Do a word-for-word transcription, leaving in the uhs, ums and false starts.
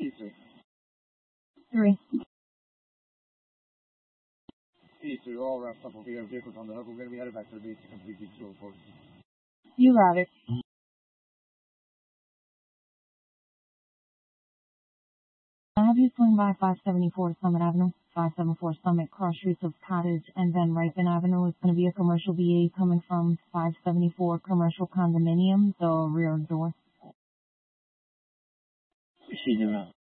Easy. Three. Easy, all wrapped up. We have vehicles on the hook. We're going to be headed back to the beach to complete these two reports. You got it. I have you swing by five seventy-four Summit Avenue, five seventy-four Summit, cross streets of Cottage and then Ripon Avenue. It's going to be a commercial V A coming from five seventy-four Commercial Condominium, the rear door. Proceed around.